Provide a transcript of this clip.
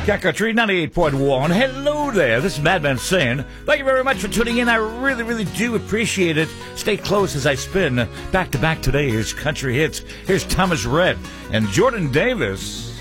Cat Country 98.1. Hello there. This is Madman saying thank you very much for tuning in. I really, really do appreciate it. Stay close as I spin back to back today. Here's Country Hits. Here's Thomas Rhett and Jordan Davis.